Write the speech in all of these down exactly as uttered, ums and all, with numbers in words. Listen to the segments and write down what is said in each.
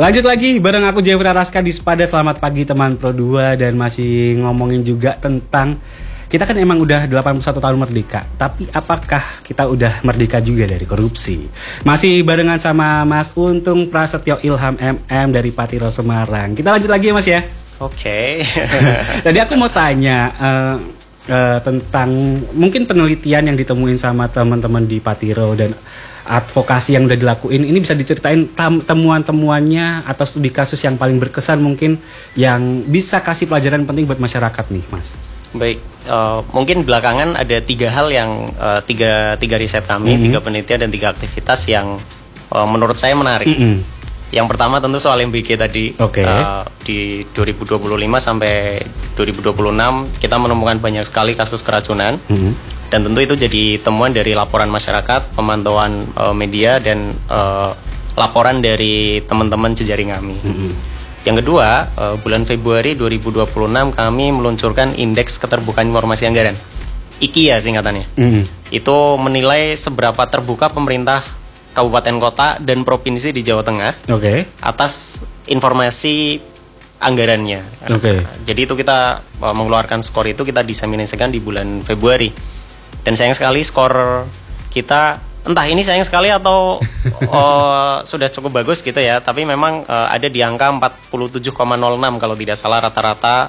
Lanjut lagi bareng aku Jeffrey Raska di Spada. Selamat pagi teman Pro dua. Dan masih ngomongin juga tentang, kita kan emang udah delapan puluh satu tahun merdeka, tapi apakah kita udah merdeka juga dari korupsi? Masih barengan sama Mas Untung Prasetyo Ilham M M dari Patiro Semarang. Kita lanjut lagi ya Mas ya. Oke. Okay. Tadi aku mau tanya uh, uh, tentang mungkin penelitian yang ditemuin sama teman-teman di Patiro dan advokasi yang udah dilakuin. Ini bisa diceritain temuan-temuannya atau studi kasus yang paling berkesan mungkin yang bisa kasih pelajaran penting buat masyarakat nih Mas. Baik, uh, mungkin belakangan ada tiga hal yang uh, tiga tiga riset kami, mm-hmm. tiga penelitian dan tiga aktivitas yang uh, menurut saya menarik. Mm-hmm. Yang pertama tentu soal M B G tadi. Okay. Uh, di dua ribu dua puluh lima sampai dua ribu dua puluh enam kita menemukan banyak sekali kasus keracunan. Mm-hmm. Dan tentu itu jadi temuan dari laporan masyarakat, pemantauan uh, media, dan uh, laporan dari teman-teman jejaring kami. Mm-hmm. Yang kedua, uh, bulan Februari dua ribu dua puluh enam kami meluncurkan Indeks Keterbukaan Informasi Anggaran, I K I A singkatannya. Mm-hmm. Itu menilai seberapa terbuka pemerintah kabupaten kota dan provinsi di Jawa Tengah, okay. atas informasi anggarannya. Okay. Nah, jadi itu kita uh, mengeluarkan skor itu kita diseminasikan di bulan Februari. Dan sayang sekali skor kita, entah ini sayang sekali atau uh, sudah cukup bagus gitu ya, tapi memang uh, ada di angka empat puluh tujuh koma nol enam kalau tidak salah rata-rata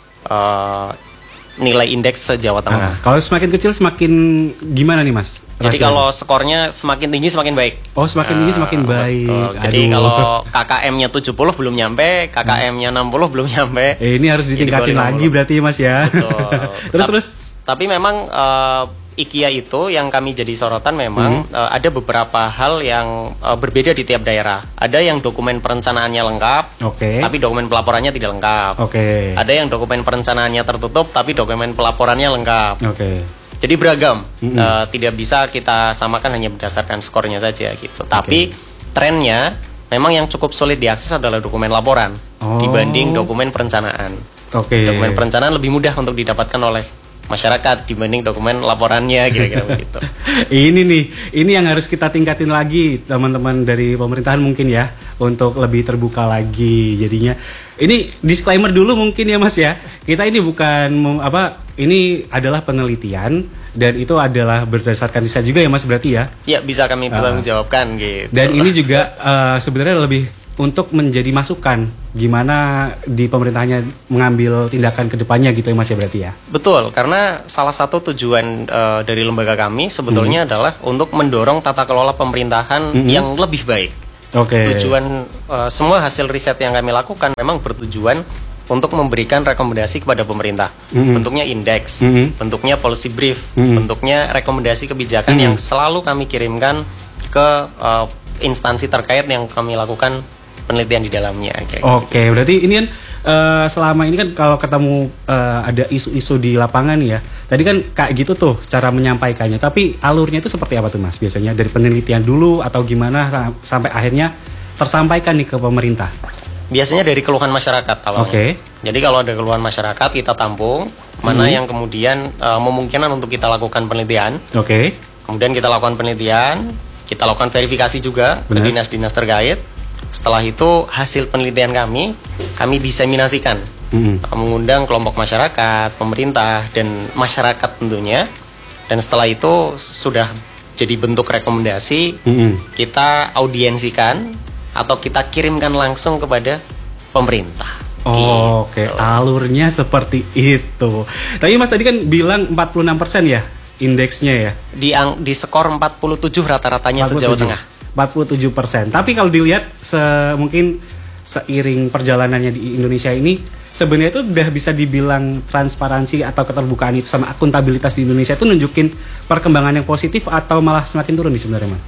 uh, nilai indeks se-Jawa Tengah. Nah, kalau semakin kecil semakin gimana nih Mas? Rasanya? Jadi kalau skornya semakin tinggi semakin baik. Oh, semakin tinggi semakin uh, baik. Betul. Jadi kalau K K M-nya tujuh puluh belum nyampe, K K M-nya enam puluh belum nyampe. Eh, ini harus ditingkatin lagi berarti Mas ya. Betul. terus terus. Tapi memang uh, I K I A itu yang kami jadi sorotan memang mm-hmm. uh, ada beberapa hal yang uh, berbeda di tiap daerah. Ada yang dokumen perencanaannya lengkap, okay. tapi dokumen pelaporannya tidak lengkap. Okay. Ada yang dokumen perencanaannya tertutup, tapi dokumen pelaporannya lengkap. Okay. Jadi beragam, mm-hmm. uh, tidak bisa kita samakan hanya berdasarkan skornya saja gitu. Okay. Tapi trennya memang yang cukup sulit diakses adalah dokumen laporan oh. dibanding dokumen perencanaan. Okay. Dokumen perencanaan lebih mudah untuk didapatkan oleh masyarakat dibanding dokumen laporannya kira-kira begitu. Ini nih, ini yang harus kita tingkatin lagi teman-teman dari pemerintahan mungkin ya, untuk lebih terbuka lagi jadinya. Ini disclaimer dulu mungkin ya Mas ya. Kita ini bukan apa, ini adalah penelitian dan itu adalah berdasarkan riset juga ya Mas berarti ya. Ya, bisa kami bertanggungjawabkan uh, gitu. Dan ini juga uh, sebenarnya lebih untuk menjadi masukan gimana di pemerintahnya mengambil tindakan ke depannya gitu ya Mas ya berarti ya. Betul, karena salah satu tujuan uh, dari lembaga kami sebetulnya mm-hmm. adalah untuk mendorong tata kelola pemerintahan mm-hmm. yang lebih baik. Oke. Okay. Tujuan uh, semua hasil riset yang kami lakukan memang bertujuan untuk memberikan rekomendasi kepada pemerintah. Mm-hmm. Bentuknya indeks, mm-hmm. bentuknya policy brief, mm-hmm. bentuknya rekomendasi kebijakan mm-hmm. yang selalu kami kirimkan ke uh, instansi terkait yang kami lakukan penelitian di dalamnya. Oke, okay, berarti ini kan uh, selama ini kan kalau ketemu uh, ada isu-isu di lapangan ya, tadi kan kayak gitu tuh cara menyampaikannya. Tapi alurnya itu seperti apa tuh Mas? Biasanya dari penelitian dulu atau gimana sampai akhirnya tersampaikan nih ke pemerintah? Biasanya dari keluhan masyarakat awalnya. Oke. Okay. Jadi kalau ada keluhan masyarakat kita tampung, mana hmm. yang kemudian uh, memungkinkan untuk kita lakukan penelitian. Oke. Okay. Kemudian kita lakukan penelitian, kita lakukan verifikasi juga Benar. ke dinas-dinas terkait. Setelah itu hasil penelitian kami, kami diseminasikan, mm-hmm. mengundang kelompok masyarakat, pemerintah, dan masyarakat tentunya. Dan setelah itu sudah jadi bentuk rekomendasi, mm-hmm. kita audiensikan atau kita kirimkan langsung kepada pemerintah. Oh, gitu. Oke, okay. Alurnya seperti itu. Tapi Mas tadi kan bilang empat puluh enam persen ya indeksnya ya? Di, di skor empat puluh tujuh rata-ratanya se-Jawa Tengah. empat puluh tujuh persen. Tapi kalau dilihat se mungkin seiring perjalanannya di Indonesia ini sebenarnya itu udah bisa dibilang transparansi atau keterbukaan itu sama akuntabilitas di Indonesia itu nunjukin perkembangan yang positif atau malah semakin turun nih sebenarnya Mas?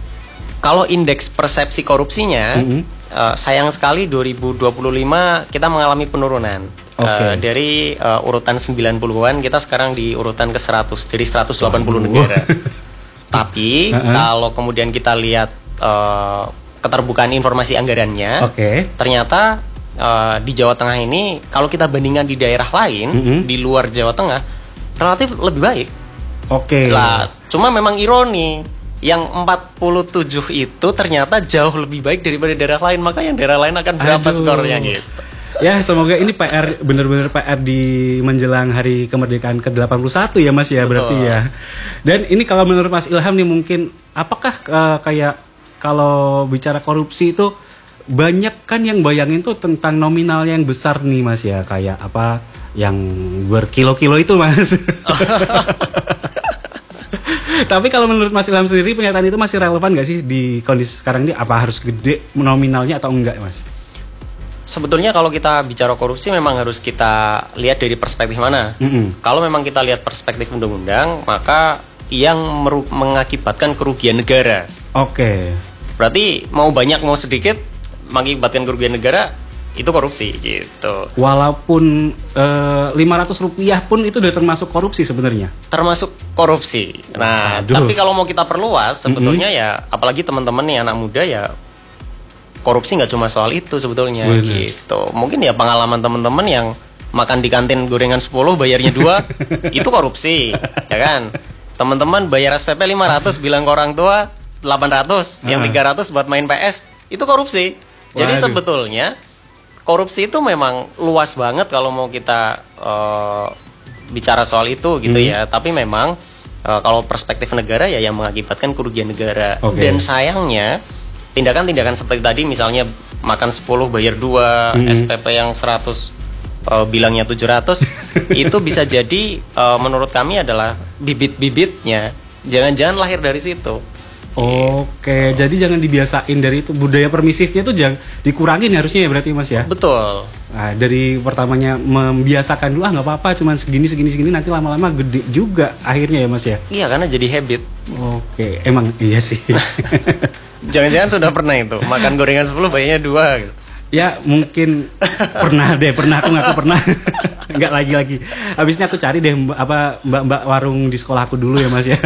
Kalau indeks persepsi korupsinya mm-hmm. uh, sayang sekali dua ribu dua puluh lima kita mengalami penurunan. Okay. Uh, dari uh, urutan sembilan puluhan kita sekarang di urutan ke seratus dari seratus delapan puluh oh. negara. Tapi uh-huh. kalau kemudian kita lihat uh, keterbukaan informasi anggarannya, okay. ternyata uh, di Jawa Tengah ini kalau kita bandingkan di daerah lain mm-hmm. di luar Jawa Tengah relatif lebih baik. Oke. Okay. Lah, cuma memang ironi yang empat puluh tujuh itu ternyata jauh lebih baik daripada daerah lain, maka yang daerah lain akan berapa Aduh. skornya gitu. Ya semoga ini P R bener-bener P R di menjelang hari kemerdekaan ke delapan puluh satu ya Mas ya. Betul. Berarti ya. Dan ini kalau menurut Mas Ilham nih mungkin apakah uh, kayak kalau bicara korupsi itu banyak kan yang bayangin tuh tentang nominal yang besar nih Mas ya, kayak apa yang berkilo-kilo itu Mas. Tapi kalau menurut Mas Ilham sendiri pernyataan itu masih relevan gak sih di kondisi sekarang ini? Apa harus gede nominalnya atau enggak Mas? Sebetulnya kalau kita bicara korupsi memang harus kita lihat dari perspektif mana. Mm-hmm. Kalau memang kita lihat perspektif undang-undang, maka yang meru- mengakibatkan kerugian negara. Oke. Okay. Berarti mau banyak mau sedikit mengakibatkan kerugian negara itu korupsi gitu. Walaupun uh, lima ratus rupiah pun itu udah termasuk korupsi sebenarnya. Termasuk korupsi. Nah, Aduh. tapi kalau mau kita perluas sebetulnya mm-hmm. ya apalagi teman-teman nih anak muda ya, korupsi nggak cuma soal itu sebetulnya. Bener. Gitu. Mungkin ya pengalaman teman-teman yang makan di kantin gorengan sepuluh bayarnya dua itu korupsi, ya kan? Teman-teman bayar S P P lima ratus bilang ke orang tua delapan ratus, uh. yang tiga ratus buat main P S, itu korupsi. Jadi Waduh. Sebetulnya korupsi itu memang luas banget kalau mau kita uh, bicara soal itu gitu hmm. ya. Tapi memang uh, kalau perspektif negara ya yang mengakibatkan kerugian negara. Okay. Dan sayangnya tindakan-tindakan seperti tadi misalnya makan sepuluh bayar dua, mm-hmm. S P P yang seratus uh, bilangnya tujuh ratus itu bisa jadi uh, menurut kami adalah bibit-bibitnya jangan-jangan lahir dari situ. Oke, gitu. Jadi jangan dibiasain dari itu, budaya permisifnya tuh jangan dikurangin harusnya ya berarti Mas ya. Betul. Nah, dari pertamanya membiasakan dulu ah nggak apa-apa, cuman segini segini segini nanti lama-lama gede juga akhirnya ya Mas ya. Iya karena jadi habit. Oke, emang iya sih. Jangan-jangan sudah pernah itu makan gorengan sepuluh bayarnya dua gitu. Ya mungkin pernah deh, pernah aku ngaku pernah. Enggak lagi-lagi. Habisnya aku cari deh apa mbak-mbak warung di sekolah aku dulu ya Mas ya.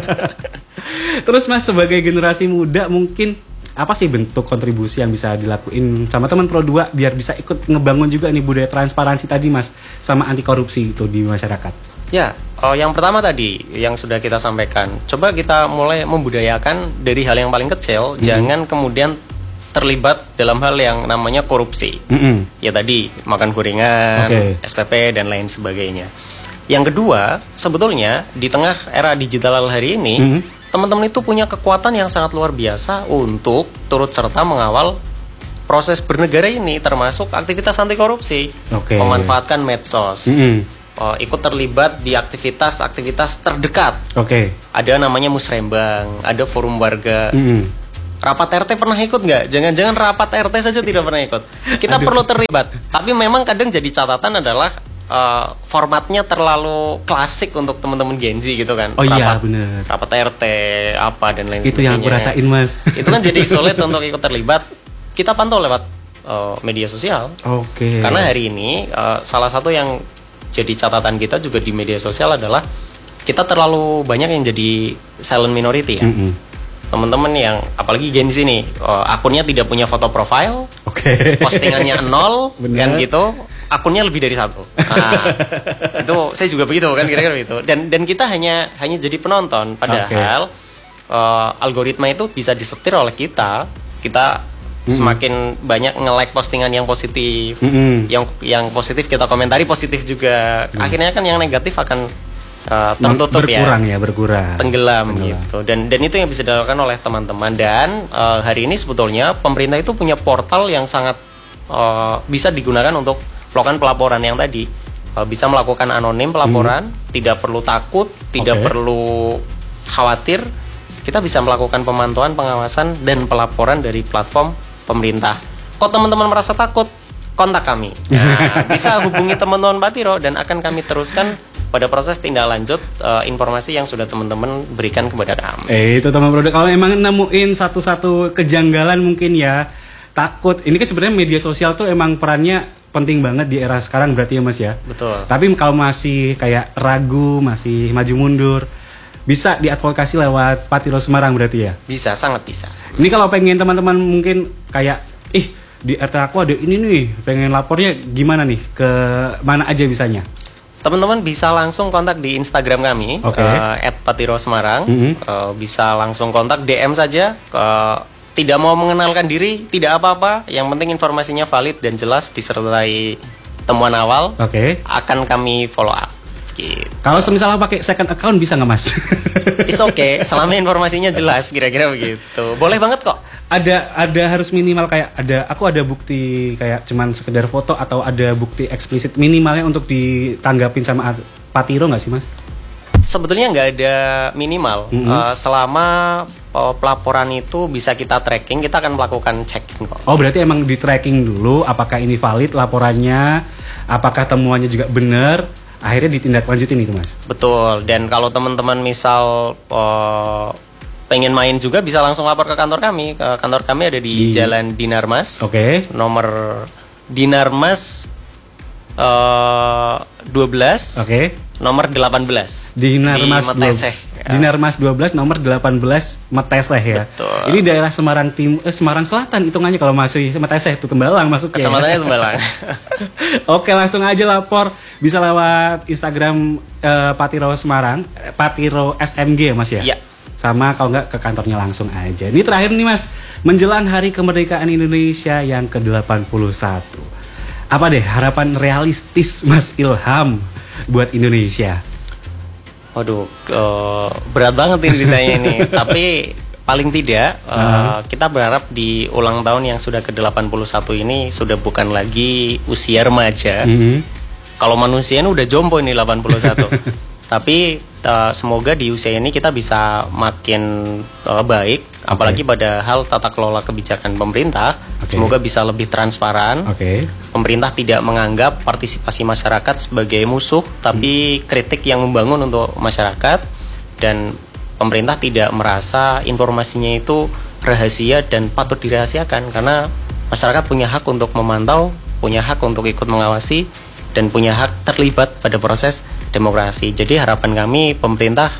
Terus Mas sebagai generasi muda mungkin apa sih bentuk kontribusi yang bisa dilakuin sama teman Pro dua biar bisa ikut ngebangun juga nih budaya transparansi tadi Mas sama anti korupsi itu di masyarakat? Ya, oh, yang pertama tadi yang sudah kita sampaikan, coba kita mulai membudayakan dari hal yang paling kecil, mm-hmm. jangan kemudian terlibat dalam hal yang namanya korupsi. Mm-hmm. Ya tadi makan gorengan, okay. S P P dan lain sebagainya. Yang kedua, sebetulnya di tengah era digital hari ini, mm-hmm. teman-teman itu punya kekuatan yang sangat luar biasa untuk turut serta mengawal proses bernegara ini, termasuk aktivitas anti korupsi, okay. memanfaatkan medsos. Mm-hmm. Uh, ikut terlibat di aktivitas-aktivitas terdekat. Oke. Okay. Ada namanya musrembang, ada forum warga. Mm-hmm. Rapat R T pernah ikut nggak? Jangan-jangan rapat R T saja tidak pernah ikut. Kita Aduh. perlu terlibat. Tapi memang kadang jadi catatan adalah uh, formatnya terlalu klasik untuk teman-teman Gen Z gitu kan. Oh rapat, iya benar. Rapat R T apa dan lain Itu sebagainya. Itu yang aku rasain Mas. Itu kan jadi sulit untuk ikut terlibat. Kita pantau lewat uh, media sosial. Oke. Okay. Karena hari ini uh, salah satu yang jadi catatan kita juga di media sosial adalah kita terlalu banyak yang jadi silent minority ya. Mm-hmm. Teman-teman yang apalagi Gen Z nih, uh, akunnya tidak punya foto profile, okay. postingannya nol, kan gitu, akunnya lebih dari satu. Nah, itu saya juga begitu kan kira-kira begitu. Dan dan kita hanya hanya jadi penonton, padahal okay. uh, algoritma itu bisa disetir oleh kita. Kita Mm-hmm. semakin banyak nge-like postingan yang positif, mm-hmm. yang yang positif kita komentari positif juga. Mm. Akhirnya kan yang negatif akan uh, tertutup berkurang ya, ya berkurang, tenggelam, tenggelam gitu. Dan dan itu yang bisa dilakukan oleh teman-teman. Dan uh, hari ini sebetulnya pemerintah itu punya portal yang sangat uh, bisa digunakan untuk melakukan pelaporan yang tadi. Uh, bisa melakukan anonim pelaporan, mm. tidak perlu takut, tidak okay. perlu khawatir. Kita bisa melakukan pemantauan, pengawasan dan pelaporan dari platform pemerintah. Kok teman-teman merasa takut? Kontak kami. Nah, bisa hubungi teman-teman Batiro dan akan kami teruskan pada proses tindak lanjut uh, informasi yang sudah teman-teman berikan kepada kami. Eh itu teman produk kalau emang nemuin satu-satu kejanggalan mungkin ya takut. Ini kan sebenarnya media sosial tuh emang perannya penting banget di era sekarang berarti ya Mas ya. Betul. Tapi kalau masih kayak ragu, masih maju mundur, bisa diadvokasi lewat Patiro Semarang berarti ya? Bisa, sangat bisa. Ini kalau pengen teman-teman mungkin kayak, ih di R T aku ada ini nih, pengen lapornya gimana nih? Ke mana aja bisanya? Teman-teman bisa langsung kontak di Instagram kami, okay. uh, at patiro semarang. Mm-hmm. uh, Bisa langsung kontak, D M saja. uh, Tidak mau mengenalkan diri, tidak apa-apa. Yang penting informasinya valid dan jelas disertai temuan awal. Oke. Okay. Akan kami follow up. Gitu. Kalau misalnya pakai second account bisa nggak mas? It's okay, selama informasinya jelas, kira-kira begitu. Boleh banget kok. Ada ada harus minimal kayak ada aku ada bukti kayak cuman sekedar foto atau ada bukti eksplisit minimalnya untuk ditanggapin sama Patiro nggak sih mas? Sebetulnya nggak ada minimal. Mm-hmm. uh, selama uh, pelaporan itu bisa kita tracking, kita akan melakukan checking kok. Oh berarti emang di tracking dulu apakah ini valid laporannya, apakah temuannya juga benar, akhirnya ditindaklanjutin itu mas? Betul. Dan kalau teman-teman misal uh, pengen main juga bisa langsung lapor ke kantor kami. Ke kantor kami ada di, di... Jalan Dinarmas. Oke. Okay. Nomor Dinarmas uh, dua belas. Oke. Okay. Nomor delapan belas. Dinarmas di Meteseh. Ya. Dinarmas dua belas nomor delapan belas Meteseh ya. Betul. Ini daerah Semarang Tim eh, Semarang Selatan hitungannya kalau masih Meteseh itu Tembalang masuk ya. Kecamatannya Tembalang. Oke, langsung aja lapor bisa lewat Instagram uh, Patiro Semarang, Patiro S M G ya Mas ya? Iya. Sama kalau nggak ke kantornya langsung aja. Ini terakhir nih Mas, menjelang Hari Kemerdekaan Indonesia yang ke delapan puluh satu. Apa deh harapan realistis Mas Ilham buat Indonesia? Waduh, uh, berat banget ini ditanya ini. Tapi paling tidak uh, uh-huh. kita berharap di ulang tahun yang sudah ke delapan puluh satu ini sudah bukan lagi usia remaja. Uh-huh. Kalau manusia ini udah jompo ini delapan puluh satu. Tapi uh, semoga di usia ini kita bisa makin uh, baik, okay. apalagi pada hal tata kelola kebijakan pemerintah. Okay. Semoga bisa lebih transparan. Okay. Pemerintah tidak menganggap partisipasi masyarakat sebagai musuh, tapi hmm. kritik yang membangun untuk masyarakat. Dan pemerintah tidak merasa informasinya itu rahasia dan patut dirahasiakan, karena masyarakat punya hak untuk memantau, punya hak untuk ikut mengawasi, dan punya hak terlibat pada proses demokrasi. Jadi harapan kami pemerintah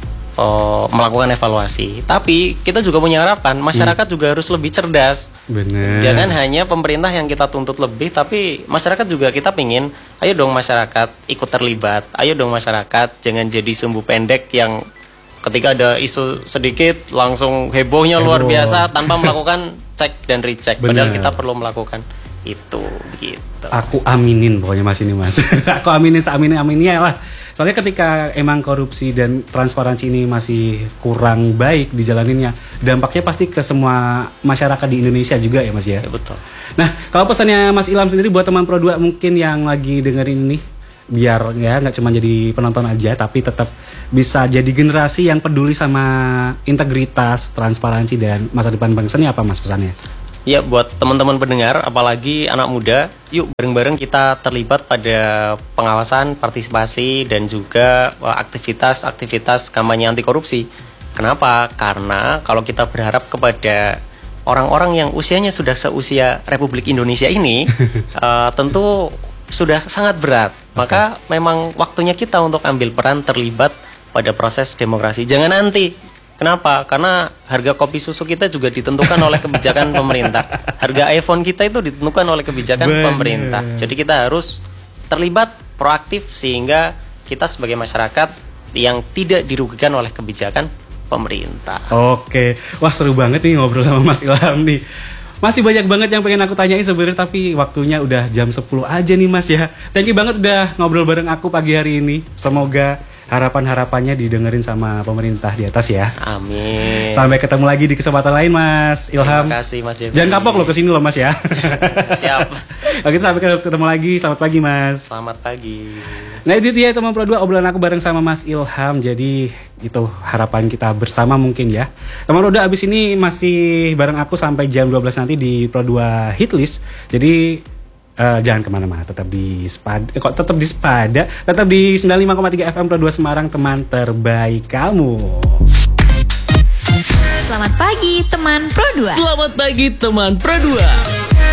uh, melakukan evaluasi. Tapi kita juga punya harapan masyarakat hmm. juga harus lebih cerdas. Bener. Jangan hanya pemerintah yang kita tuntut lebih, tapi masyarakat juga kita pingin. Ayo dong masyarakat ikut terlibat. Ayo dong masyarakat jangan jadi sumbu pendek yang ketika ada isu sedikit langsung hebohnya Heboh. luar biasa tanpa melakukan cek dan recheck. Bener. Padahal kita perlu melakukan itu begitu. Aku aminin pokoknya mas ini mas. Aku aminin seaminin aminnya lah. Soalnya ketika emang korupsi dan transparansi ini masih kurang baik dijalaninnya, dampaknya pasti ke semua masyarakat di Indonesia juga ya mas ya. Ya betul. Nah kalau pesannya Mas Ilham sendiri buat teman Pro dua mungkin yang lagi dengerin ini, biar ya nggak cuma jadi penonton aja, tapi tetap bisa jadi generasi yang peduli sama integritas, transparansi dan masa depan bangsa, ini apa mas pesannya? Ya buat teman-teman pendengar, apalagi anak muda, yuk bareng-bareng kita terlibat pada pengawasan, partisipasi, dan juga aktivitas-aktivitas kampanye anti korupsi. Kenapa? Karena kalau kita berharap kepada orang-orang yang usianya sudah seusia Republik Indonesia ini, uh, tentu sudah sangat berat. Maka okay. memang waktunya kita untuk ambil peran terlibat pada proses demokrasi. Jangan nanti. Kenapa? Karena harga kopi susu kita juga ditentukan oleh kebijakan pemerintah. Harga iPhone kita itu ditentukan oleh kebijakan Bener. pemerintah. Jadi kita harus terlibat, proaktif, sehingga kita sebagai masyarakat yang tidak dirugikan oleh kebijakan pemerintah. Oke, wah seru banget nih ngobrol sama Mas Ilham nih. Masih banyak banget yang pengen aku tanyain sebenarnya, tapi waktunya udah jam sepuluh aja nih mas ya. Thank you banget udah ngobrol bareng aku pagi hari ini. Semoga harapan-harapannya didengerin sama pemerintah di atas ya. Amin. Sampai ketemu lagi di kesempatan lain Mas Ilham. Terima kasih Mas Jeffrey. Jangan kapok loh kesini loh mas ya. Siap. Oke, sampai ketemu lagi. Selamat pagi mas. Selamat pagi. Nah itu dia teman Pro dua obrolan aku bareng sama Mas Ilham. Jadi itu harapan kita bersama mungkin ya. Teman Pro dua abis ini masih bareng aku sampai jam dua belas nanti di Pro dua Hitlist. Jadi Uh, jangan kemana-mana, tetap di Spada, eh, kok tetap di Spada, tetap di sembilan puluh lima koma tiga F M Pro dua Semarang, teman terbaik kamu. Selamat pagi teman Pro dua. Selamat pagi teman Pro dua.